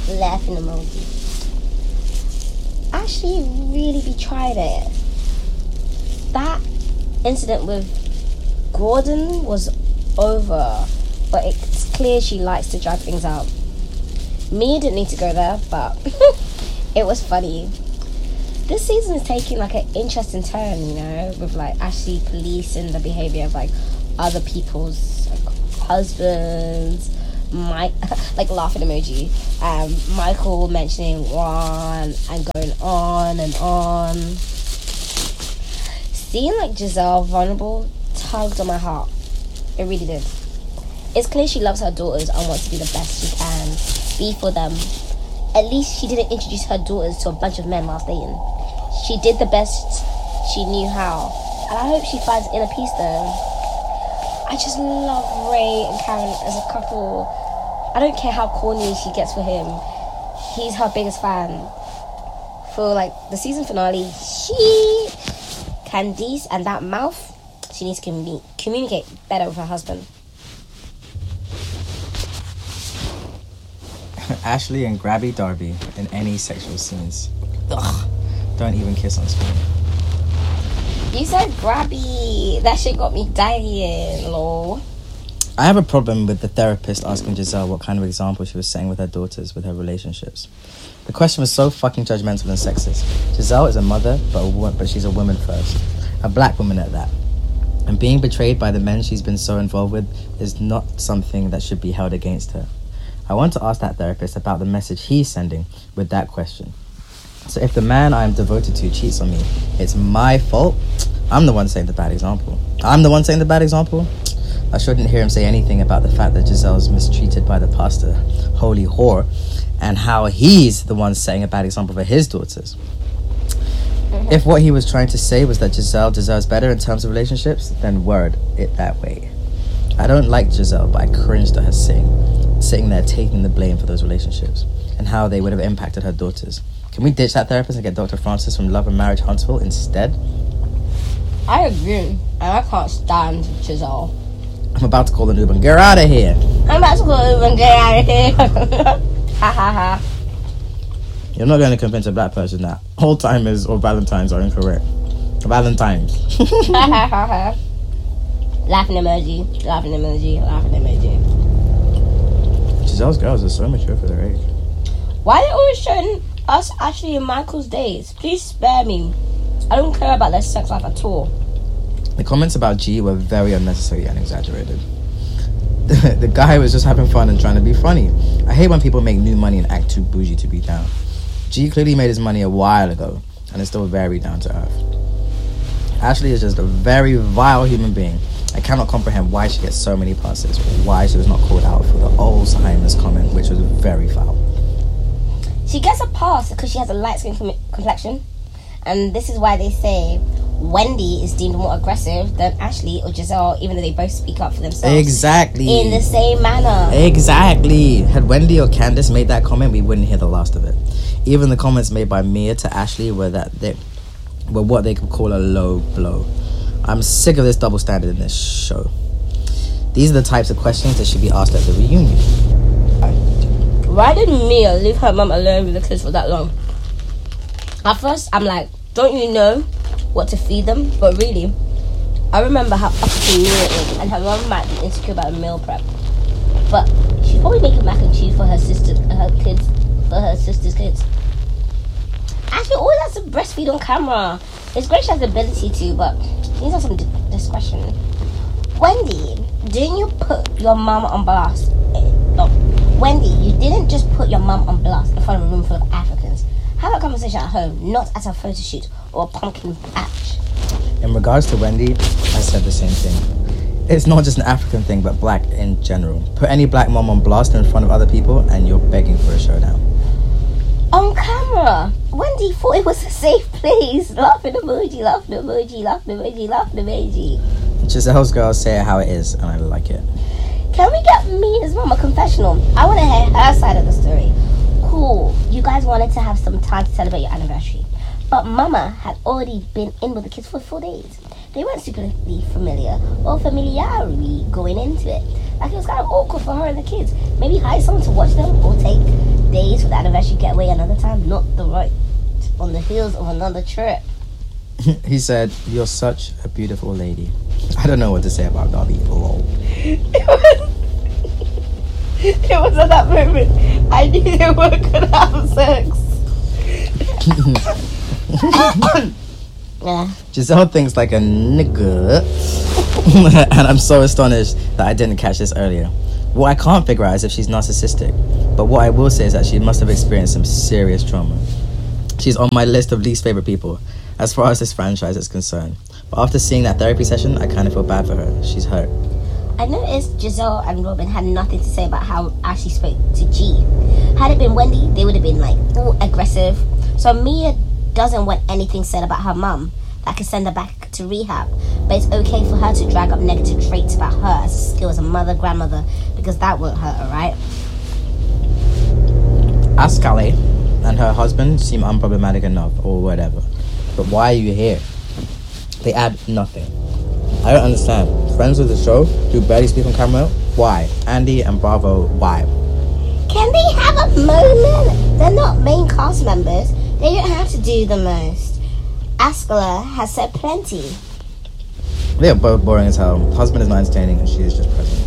laughing emoji. Ashley really be trying it. That incident with Gordon was over, but it's clear she likes to drag things out. Me didn't need to go there, but it was funny. This season is taking like an interesting turn, you know, with like Ashley policing the behavior of like other people's like, husbands. Like laughing emoji. Michael mentioning Juan and going on and on. Seeing like Giselle vulnerable tugged on my heart. It really did. It's clear she loves her daughters and wants to be the best she can be for them. At least she didn't introduce her daughters to a bunch of men while dating. She did the best she knew how. And I hope she finds inner peace though. I just love Ray and Karen as a couple. I don't care how corny she gets for him. He's her biggest fan. For like the season finale, Candice and that mouth, she needs to communicate better with her husband. Ashley and Grabby Darby in any sexual scenes. Ugh. Don't even kiss on screen. You said grabby. That shit got me dying, lol. I have a problem with the therapist asking Giselle what kind of example she was setting with her daughters with her relationships. The question was so fucking judgmental and sexist. Giselle is a mother, but she's a woman first. A black woman at that. And being betrayed by the men she's been so involved with is not something that should be held against her. I want to ask that therapist about the message he's sending with that question. So if the man I am devoted to cheats on me, it's my fault. I'm the one setting the bad example. I shouldn't hear him say anything about the fact that Giselle's mistreated by the pastor, holy whore, and how he's the one setting a bad example for his daughters. If what he was trying to say was that Giselle deserves better in terms of relationships, then word it that way. I don't like Giselle, but I cringed at her sitting there taking the blame for those relationships and how they would have impacted her daughters. Can we ditch that therapist and get Dr. Francis from Love and Marriage Huntsville instead? I agree, and I can't stand Giselle. I'm about to call an Uber and get out of here. Ha ha ha. You're not going to convince a black person that old-timers or Valentines are incorrect. Valentines. Laughing emoji. Giselle's girls are so mature for their age. Why are they always showing us Ashley and Michael's days? Please spare me. I don't care about their sex life at all. The comments about G were very unnecessary and exaggerated. The guy was just having fun and trying to be funny. I hate when people make new money and act too bougie to be down. G clearly made his money a while ago and is still very down to earth. Ashley is just a very vile human being. I cannot comprehend why she gets so many passes, or why she was not called out for the Alzheimer's comment, which was very foul. She gets a pass because she has a light skin complexion, and this is why they say Wendy is deemed more aggressive than Ashley or Giselle, even though they both speak up for themselves. Exactly. In the same manner. Exactly. Had Wendy or Candice made that comment, we wouldn't hear the last of it. Even the comments made by Mia to Ashley were what they could call a low blow. I'm sick of this double standard in this show. These are the types of questions that should be asked at the reunion. Why did Mia leave her mum alone with the kids for that long? At first, I'm like, don't you know what to feed them? But really, I remember how uppity Mia is, and her mum might be insecure about meal prep. But she's probably making mac and cheese for her sister's kids. Ashley always has to breastfeed on camera. It's great she has the ability to, but she needs to have some discretion. Wendy, didn't you put your mum on blast? No. Wendy, you didn't just put your mum on blast in front of a room full of Africans. Have a conversation at home, not at a photo shoot or a pumpkin patch. In regards to Wendy, I said the same thing. It's not just an African thing, but black in general. Put any black mom on blast in front of other people and you're begging for a showdown. On camera, Wendy thought it was a safe place. Laughing emoji, laughing emoji, laughing emoji, laughing emoji. Giselle's girls say it how it is, and I like it. Can we get Mia's mom a confessional? I want to hear her side of the story. Cool, you guys wanted to have some time to celebrate your anniversary, but Mama had already been in with the kids for 4 days. They weren't secretly familiar or familiarity going into it. Like, it was kind of awkward for her and the kids. Maybe hire someone to watch them, or take days for the anniversary getaway another time. Not the right on the heels of another trip. He said, "You're such a beautiful lady." I don't know what to say about Darby. Lol. It was at that moment I knew they were gonna have sex. Yeah. Giselle thinks like a nigga. And I'm so astonished that I didn't catch this earlier. What I can't figure out is if she's narcissistic. But what I will say is that she must have experienced some serious trauma. She's on my list of least favorite people as far as this franchise is concerned. But after seeing that therapy session, I kind of feel bad for her. She's hurt. I noticed Giselle and Robin had nothing to say about how Ashley spoke to G. Had it been Wendy, they would have been like all aggressive. So Mia doesn't want anything said about her mum that could send her back to rehab. But it's okay for her to drag up negative traits about her as a skill as a mother, grandmother, because that won't hurt her, right? Ascali and her husband seem unproblematic enough, or whatever. But why are you here? They add nothing. I don't understand. Friends with the show who barely speak on camera? Why? Andy and Bravo, why? Can they have a moment? They're not main cast members. They don't have to do the most. Ascala has said plenty. They are both boring as hell. Husband is not entertaining and she is just present.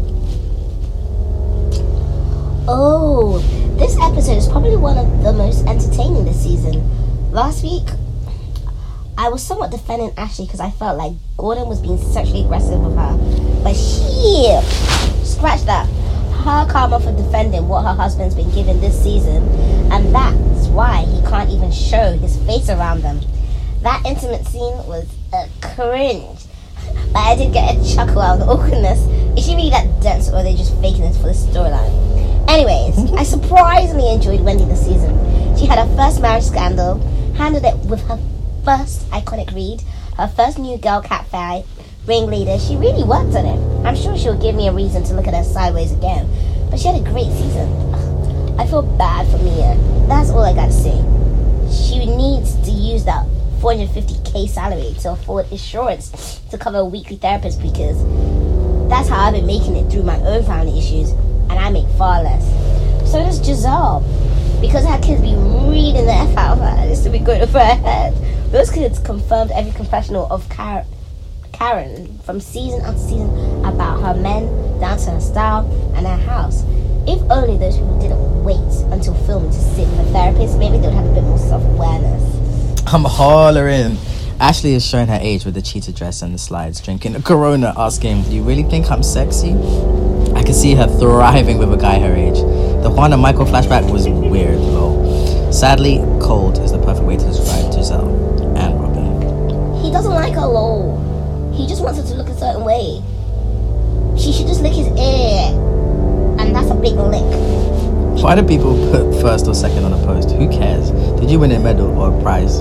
Oh, this episode is probably one of the most entertaining this season. Last week, I was somewhat defending Ashley because I felt like Gordon was being sexually aggressive with her. But scratch that. Her karma for defending what her husband's been given this season, and that's why he can't even show his face around them. That intimate scene was a cringe. But I did get a chuckle out of the awkwardness. Is she really that dense, or are they just faking this for the storyline? Anyways, I surprisingly enjoyed Wendy this season. She had her first marriage scandal, handled it with her first iconic read, her first new girl cat fight, ringleader. She really worked on it. I'm sure she'll give me a reason to look at her sideways again. But she had a great season. I feel bad for Mia. That's all I got to say. She needs to use that $450K salary to afford insurance to cover a weekly therapist, because that's how I've been making it through my own family issues, and I make far less. So does Giselle, because her kids be reading the F out of her just to be good for her head. Those kids confirmed every confessional of Karen from season after season about her men down to her style and her house. If only those people didn't wait until filming to sit with a therapist, maybe they would have a bit more self-awareness. I'm hollering. Ashley is showing her age with the cheetah dress and the slides, drinking a Corona, asking, "Do you really think I'm sexy?" I can see her thriving with a guy her age. The Juan and Michael flashback was weird, lol. Sadly, cold is the perfect way to describe Giselle and Robin. He doesn't like her, lol. He just wants her to look a certain way. She should just lick his ear. And that's a big lick. Why do people put first or second on a post? Who cares? Did you win a medal or a prize?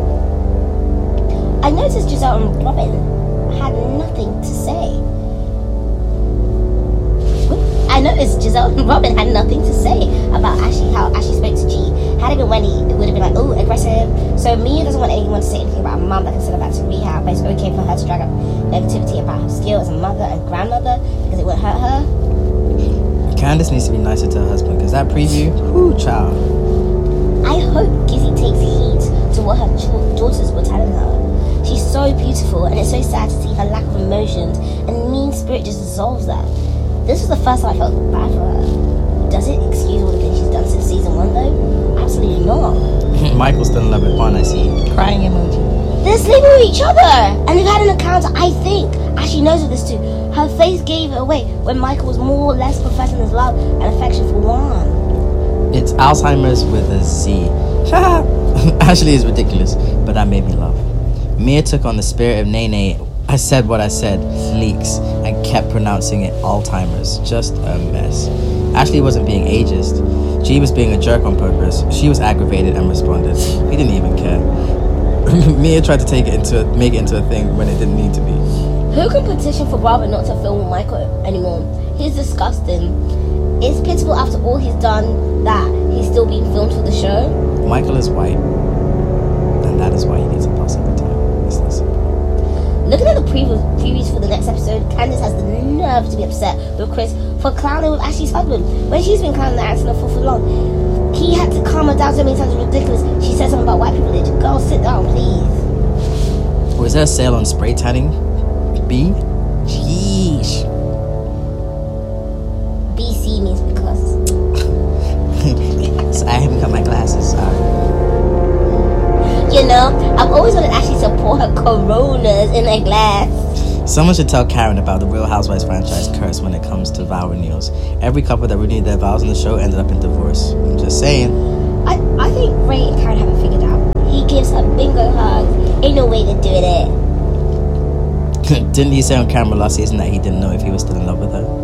I noticed Giselle and Robin had nothing to say. About Ashley, how Ashley spoke to G. Had it been Wendy, it would have been like, oh, aggressive. So Mia doesn't want anyone to say anything about her mum that can send her back to rehab, but it's okay for her to drag up negativity about her skill as a mother and grandmother because it won't hurt her. Candace needs to be nicer to her husband, because that preview, whoo, child. I hope Gizzy takes heed to what her daughters were telling her. She's so beautiful, and it's so sad to see her lack of emotions, and mean spirit just dissolves that. This was the first time I felt bad for her. Does it excuse all the things she's done since season 1 though? Absolutely not. Michael's still in love with Juan, I see. Crying emoji. They're sleeping with each other, and they've had an encounter, I think. Ashley knows of this too. Her face gave it away when Michael was more or less professing his love and affection for Juan. It's Alzheimer's with a Z. Ashley is ridiculous, but that made me laugh. Mia took on the spirit of Nene. I said what I said, leaks, and kept pronouncing it Alzheimer's. Just a mess. Ashley wasn't being ageist. G was being a jerk on purpose. She was aggravated and responded. He didn't even care. Mia tried to make it into a thing when it didn't need to be. Who can petition for Bravo not to film with Michael anymore? He's disgusting. It's pitiful after all he's done that he's still being filmed for the show. Michael is white, and that is why he needs a pass every time. It's that simple. Looking at the previews for the next episode, Candace has the nerve to be upset with Chris for clowning with Ashley's husband when she's been clowning the accident for long. He had to calm her down so many times. It's ridiculous. She said something about white privilege. Girl, sit down, please. Was there a sale on spray tanning? B? Jeez. BC means because. So I haven't got my glasses. Sorry. You know, I've always wanted Ashley to pour her Coronas in a glass. Someone should tell Karen about the Real Housewives franchise curse when it comes to vow renewals. Every couple that renewed their vows on the show ended up in divorce. I'm just saying. I think Ray and Karen have it figured out. He gives her bingo hugs. Ain't no way to do it. Didn't he say on camera last season that he didn't know if he was still in love with her?